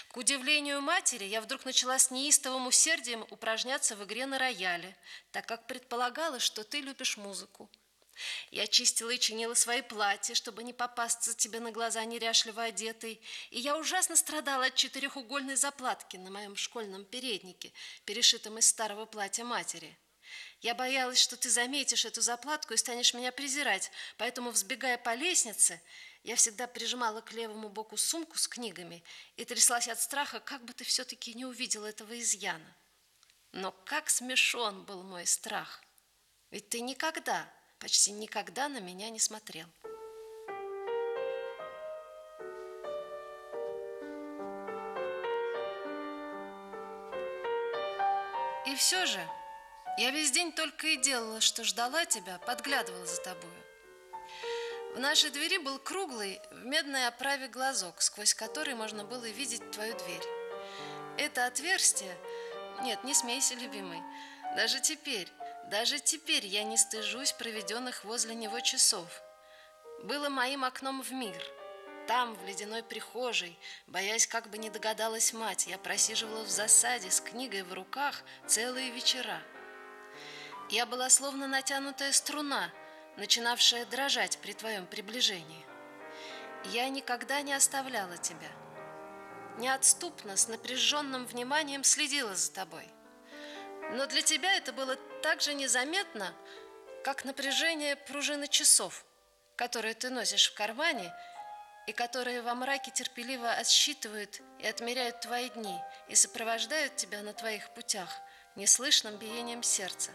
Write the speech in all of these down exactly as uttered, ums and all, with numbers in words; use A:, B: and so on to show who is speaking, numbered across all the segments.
A: К удивлению матери, я вдруг начала с неистовым усердием упражняться в игре на рояле, так как предполагала, что ты любишь музыку. Я чистила и чинила свои платья, чтобы не попасться тебе на глаза неряшливо одетой, и я ужасно страдала от четырехугольной заплатки на моем школьном переднике, перешитом из старого платья матери. Я боялась, что ты заметишь эту заплатку и станешь меня презирать, поэтому, взбегая по лестнице, я всегда прижимала к левому боку сумку с книгами и тряслась от страха, как бы ты все-таки не увидел этого изъяна. Но как смешон был мой страх! Ведь ты никогда, почти никогда на меня не смотрел. И все же я весь день только и делала, что ждала тебя, подглядывала за тобою. В нашей двери был круглый в медной оправе глазок, сквозь который можно было видеть твою дверь. Это отверстие... Нет, не смейся, любимый. Даже теперь, даже теперь я не стыжусь проведенных возле него часов. Было моим окном в мир. Там, в ледяной прихожей, боясь, как бы не догадалась мать, я просиживала в засаде с книгой в руках целые вечера. Я была словно натянутая струна, начинавшая дрожать при твоем приближении. Я никогда не оставляла тебя. Неотступно, с напряженным вниманием следила за тобой. Но для тебя это было так же незаметно, как напряжение пружины часов, которые ты носишь в кармане и которые во мраке терпеливо отсчитывают и отмеряют твои дни и сопровождают тебя на твоих путях неслышным биением сердца.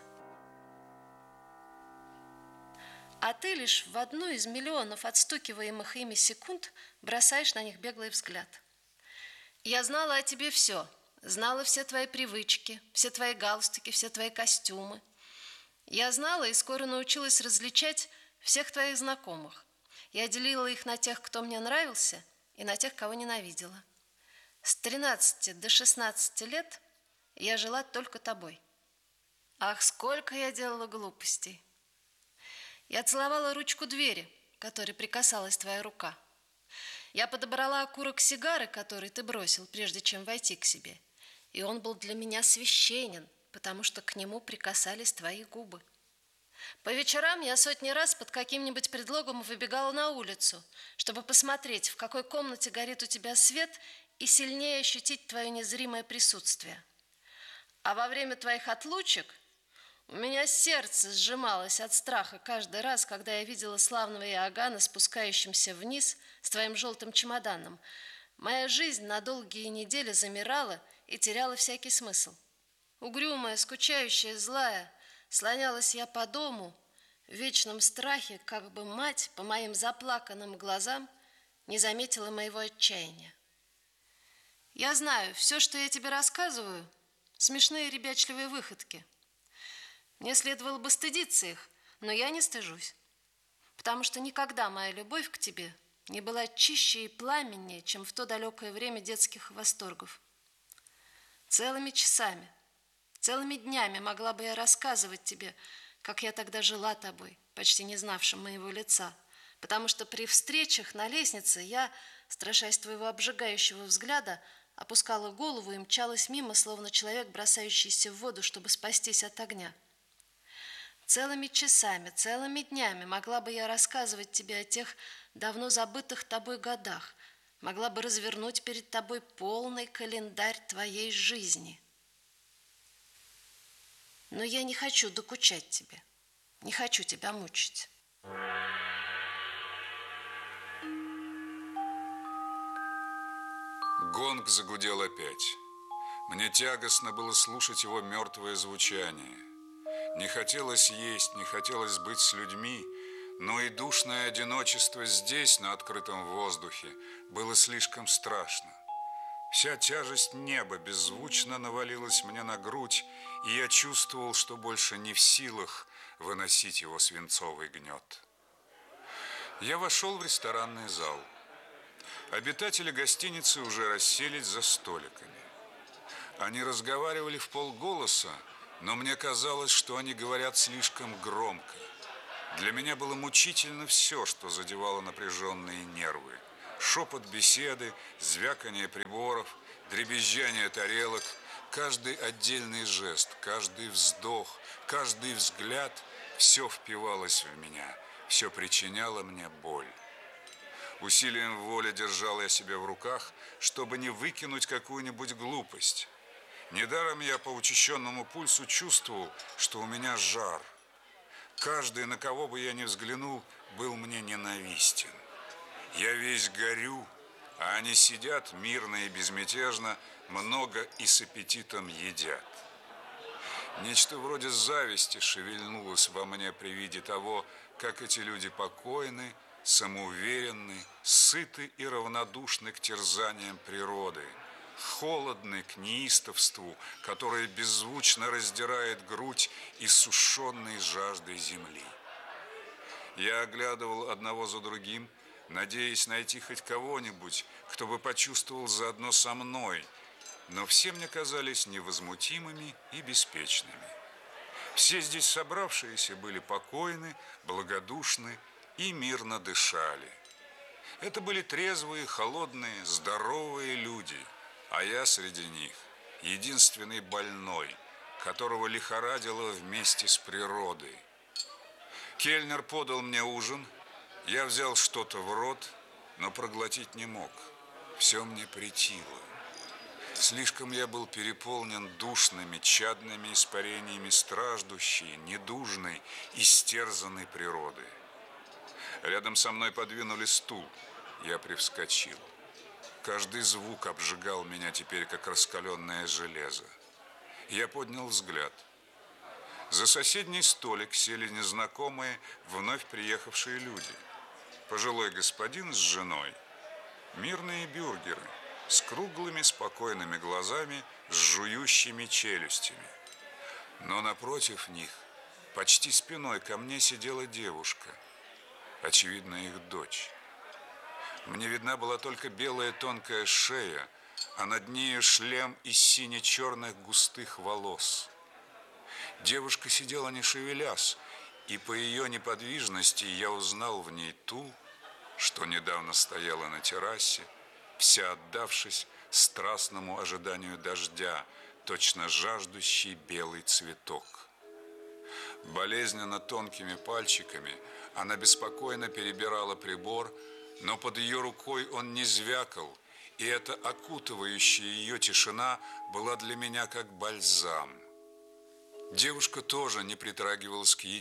A: А ты лишь в одну из миллионов отстукиваемых ими секунд бросаешь на них беглый взгляд. Я знала о тебе все. Знала все твои привычки, все твои галстуки, все твои костюмы. Я знала и скоро научилась различать всех твоих знакомых. Я делила их на тех, кто мне нравился, и на тех, кого ненавидела. С тринадцати до шестнадцати лет я жила только тобой. Ах, сколько я делала глупостей! Я целовала ручку двери, к которой прикасалась твоя рука. Я подобрала окурок сигары, который ты бросил, прежде чем войти к себе. И он был для меня священен, потому что к нему прикасались твои губы. По вечерам я сотни раз под каким-нибудь предлогом выбегала на улицу, чтобы посмотреть, в какой комнате горит у тебя свет, и сильнее ощутить твое незримое присутствие. А во время твоих отлучек у меня сердце сжималось от страха каждый раз, когда я видела славного Иоганна, спускающимся вниз с твоим желтым чемоданом. Моя жизнь на долгие недели замирала и теряла всякий смысл. Угрюмая, скучающая, злая, слонялась я по дому в вечном страхе, как бы мать по моим заплаканным глазам не заметила моего отчаяния. Я знаю, все, что я тебе рассказываю, смешные ребячливые выходки. Мне следовало бы стыдиться их, но я не стыжусь, потому что никогда моя любовь к тебе не была чище и пламеннее, чем в то далекое время детских восторгов. Целыми часами, целыми днями могла бы я рассказывать тебе, как я тогда жила тобой, почти не знавшим моего лица, потому что при встречах на лестнице я, страшась твоего обжигающего взгляда, опускала голову и мчалась мимо, словно человек, бросающийся в воду, чтобы спастись от огня. Целыми часами, целыми днями могла бы я рассказывать тебе о тех давно забытых тобой годах, могла бы развернуть перед тобой полный календарь твоей жизни. Но я не хочу докучать тебе, не хочу тебя мучить.
B: Гонг загудел опять. Мне тягостно было слушать его мертвое звучание. Не хотелось есть, не хотелось быть с людьми, но и душное одиночество здесь, на открытом воздухе, было слишком страшно. Вся тяжесть неба беззвучно навалилась мне на грудь, и я чувствовал, что больше не в силах выносить его свинцовый гнет. Я вошел в ресторанный зал. Обитатели гостиницы уже расселись за столиками. Они разговаривали вполголоса, но мне казалось, что они говорят слишком громко. Для меня было мучительно все, что задевало напряженные нервы. Шепот беседы, звяканье приборов, дребезжание тарелок, каждый отдельный жест, каждый вздох, каждый взгляд – все впивалось в меня, все причиняло мне боль. Усилием воли держал я себя в руках, чтобы не выкинуть какую-нибудь глупость. Недаром я по учащенному пульсу чувствовал, что у меня жар. Каждый, на кого бы я ни взглянул, был мне ненавистен. Я весь горю, а они сидят мирно и безмятежно, много и с аппетитом едят. Нечто вроде зависти шевельнулось во мне при виде того, как эти люди покойны, самоуверенны, сыты и равнодушны к терзаниям природы, холодны к неистовству, которое беззвучно раздирает грудь иссушенной жаждой земли. Я оглядывал одного за другим, надеясь найти хоть кого-нибудь, кто бы почувствовал заодно со мной, но все мне казались невозмутимыми и беспечными. Все здесь собравшиеся были покойны, благодушны и мирно дышали. Это были трезвые, холодные, здоровые люди, а я среди них единственный больной, которого лихорадило вместе с природой. Кельнер подал мне ужин, я взял что-то в рот, но проглотить не мог. Все мне претило. Слишком я был переполнен душными, чадными испарениями страждущей, недужной, истерзанной природы. Рядом со мной подвинули стул. Я привскочил. Каждый звук обжигал меня теперь, как раскаленное железо. Я поднял взгляд. За соседний столик сели незнакомые, вновь приехавшие люди. Пожилой господин с женой, мирные бюргеры, с круглыми спокойными глазами, с жующими челюстями. Но напротив них, почти спиной ко мне, сидела девушка, очевидно, их дочь. Мне видна была только белая тонкая шея, а над нею шлем из сине-черных густых волос. Девушка сидела не шевелясь, и по ее неподвижности я узнал в ней ту, что недавно стояла на террасе, вся отдавшись страстному ожиданию дождя, точно жаждущий белый цветок. Болезненно тонкими пальчиками она беспокойно перебирала прибор, но под ее рукой он не звякал, и эта окутывающая ее тишина была для меня как бальзам. Девушка тоже не притрагивалась к еде.